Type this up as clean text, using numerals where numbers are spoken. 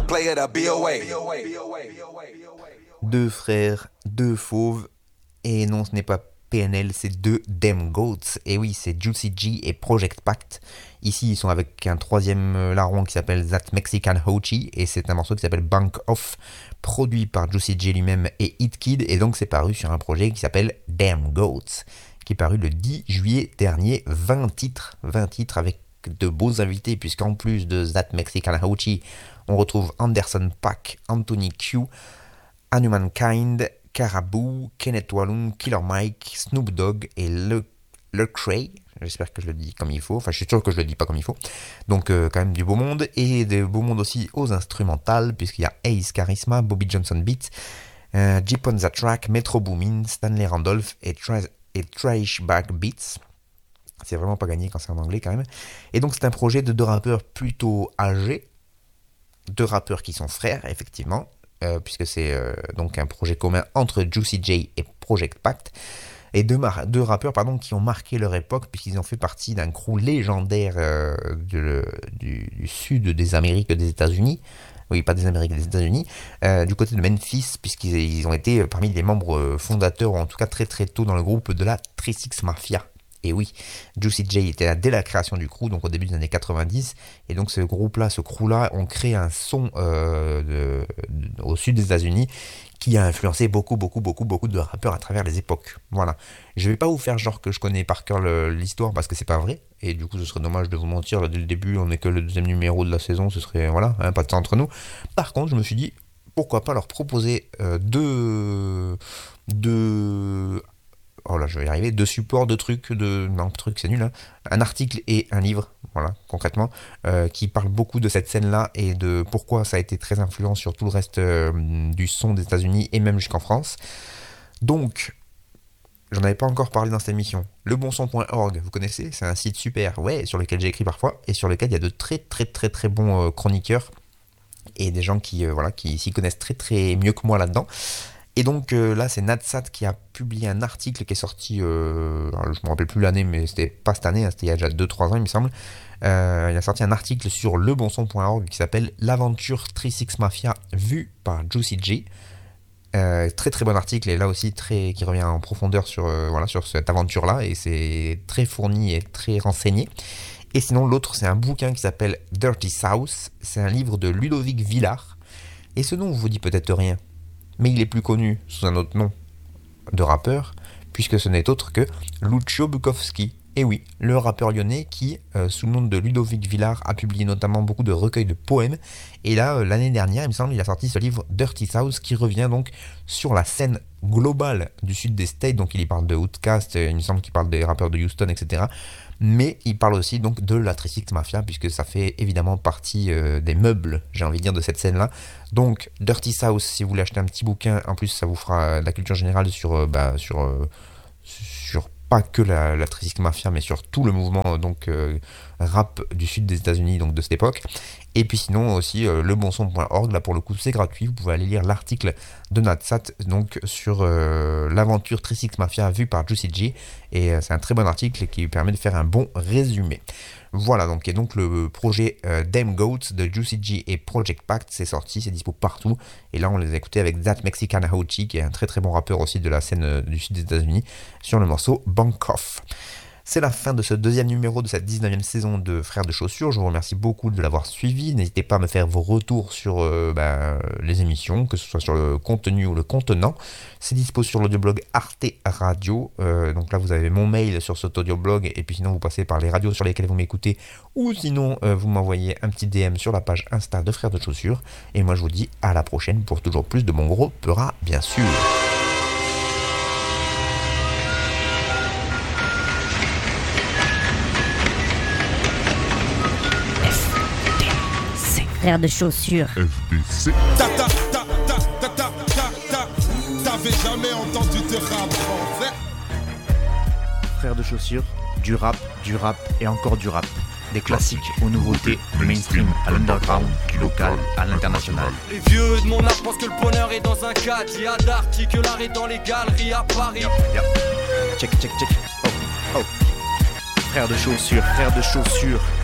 player to BOA. Deux frères, deux fauves, et non, ce n'est pas PNL, c'est deux Damn Goats. Et oui, c'est Juicy J et Project Pact. Ici, ils sont avec un troisième larron qui s'appelle That Mexican Hochi, et c'est un morceau qui s'appelle Bank Off, produit par Juicy J lui-même et Hit Kid, et donc c'est paru sur un projet qui s'appelle Damn Goats, qui est paru le 10 juillet dernier. 20 titres avec de beaux invités, puisqu'en plus de That Mexican Hochi, on retrouve Anderson .Paak, Anthony Q, Humankind, Caraboo, Kenneth Walloon, Killer Mike, Snoop Dogg et Lecrae. J'espère que je le dis comme il faut. Enfin, je suis sûr que je le dis pas comme il faut. Donc, quand même du beau monde. Et du beau monde aussi aux instrumentales, puisqu'il y a Ace Charisma, Bobby Johnson Beat, Jeep on the Track, Metro Boomin, Stanley Randolph et Trash Bag Beats. C'est vraiment pas gagné quand c'est en anglais quand même. Et donc, c'est un projet de deux rappeurs plutôt âgés. Deux rappeurs qui sont frères, effectivement. Puisque c'est donc un projet commun entre Juicy J et Project Pact, et deux rappeurs qui ont marqué leur époque, puisqu'ils ont fait partie d'un crew légendaire du sud des Amériques, des États-Unis. Oui, pas des Amériques, des États-Unis, du côté de Memphis, puisqu'ils ont été parmi les membres fondateurs, ou en tout cas très très tôt dans le groupe de la 36 Mafia. Et oui, Juicy J était là dès la création du crew, donc au début des années 90, et donc ce crew-là, ont créé un son au sud des États-Unis qui a influencé beaucoup de rappeurs à travers les époques. Voilà. Je vais pas vous faire genre que je connais par cœur l'histoire, parce que c'est pas vrai, et du coup ce serait dommage de vous mentir, là, dès le début on n'est que le deuxième numéro de la saison, ce serait, voilà, pas de temps entre nous. Par contre, je me suis dit, pourquoi pas leur proposer deux supports, c'est nul, hein. Un article et un livre, voilà, concrètement, qui parlent beaucoup de cette scène-là et de pourquoi ça a été très influent sur tout le reste du son des États-Unis et même jusqu'en France. Donc, j'en avais pas encore parlé dans cette émission. Lebonson.org, vous connaissez, c'est un site super, ouais, sur lequel j'ai écrit parfois et sur lequel il y a de très très très très bons chroniqueurs et des gens qui s'y connaissent très très mieux que moi là-dedans. Et donc là, c'est Nadsat qui a publié un article qui est sorti, alors, je ne me rappelle plus l'année, mais c'était pas cette année, hein, c'était il y a déjà 2-3 ans, il me semble. Il a sorti un article sur lebonson.org qui s'appelle L'aventure 36 Mafia vue par Juicy J. Très très bon article, et là aussi qui revient en profondeur sur cette aventure-là, et c'est très fourni et très renseigné. Et sinon, l'autre, c'est un bouquin qui s'appelle Dirty South. C'est un livre de Ludovic Villard. Et ce nom vous dit peut-être rien, mais il est plus connu sous un autre nom de rappeur, puisque ce n'est autre que Lucio Bukowski. Et oui, le rappeur lyonnais qui, sous le nom de Ludovic Villard, a publié notamment beaucoup de recueils de poèmes. Et là, l'année dernière, il me semble, il a sorti ce livre Dirty South, qui revient donc sur la scène globale du sud des States. Donc il y parle de Outkast, il me semble qu'il parle des rappeurs de Houston, etc. Mais il parle aussi donc de la 36 Mafia, puisque ça fait évidemment partie des meubles, j'ai envie de dire, de cette scène-là. Donc Dirty South, si vous voulez acheter un petit bouquin, en plus ça vous fera de la culture générale sur pas que la 36 Mafia, mais sur tout le mouvement rap du sud des États-Unis, donc de cette époque. Et puis sinon aussi lebonson.org, là pour le coup c'est gratuit, vous pouvez aller lire l'article de Nadsat donc sur l'aventure 36 Mafia vue par Juicy J, et c'est un très bon article qui permet de faire un bon résumé. Voilà, donc, et donc le projet Damn Goats de Juicy J et Project Pact, c'est sorti, c'est dispo partout, et là on les a écoutés avec That Mexican Hochi, qui est un très très bon rappeur aussi de la scène du sud des États-Unis, sur le morceau Bank Off. C'est la fin de ce deuxième numéro de cette 19e saison de Frères de Chaussures. Je vous remercie beaucoup de l'avoir suivi. N'hésitez pas à me faire vos retours sur les émissions, que ce soit sur le contenu ou le contenant. C'est dispo sur l'audioblog Arte Radio. Donc là, vous avez mon mail sur cet audioblog, et puis sinon, vous passez par les radios sur lesquelles vous m'écoutez, ou sinon, vous m'envoyez un petit DM sur la page Insta de Frères de Chaussures. Et moi, je vous dis à la prochaine pour toujours plus de mon gros peura, bien sûr. Frères de chaussures. FDC. T'avais jamais entendu de rap français? Frères de chaussures, du rap et encore du rap. Des classiques aux nouveautés, du mainstream à l'underground, du local à l'international. Les vieux de mon âge pensent que le bonheur est dans un cadre. Il y a d'Arty que l'art est dans les galeries à Paris. Check. Oh. Frères de chaussures.